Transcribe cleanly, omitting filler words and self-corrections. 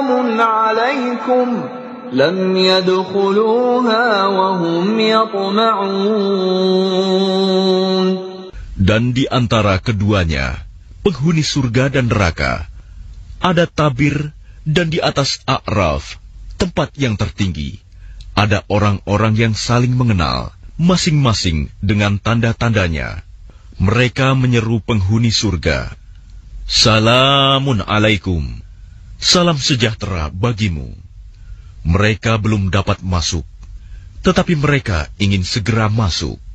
عليكم لم يدخلوها وهم يطمعون. Dan di antara keduanya, penghuni surga dan neraka, ada tabir, dan di atas A'raf, tempat yang tertinggi, ada orang-orang yang saling mengenal, masing-masing dengan tanda-tandanya. Mereka menyeru penghuni surga, "Salamun alaikum, salam sejahtera bagimu." Mereka belum dapat masuk, tetapi mereka ingin segera masuk.